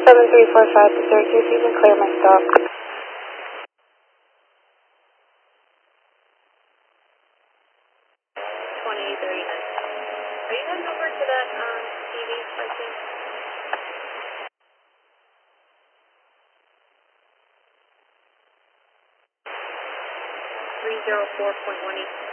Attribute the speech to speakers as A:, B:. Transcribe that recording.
A: 7345 to Syracuse, you can clear my stop.
B: 2839. Are you heading over to that TV by chance? 304.18.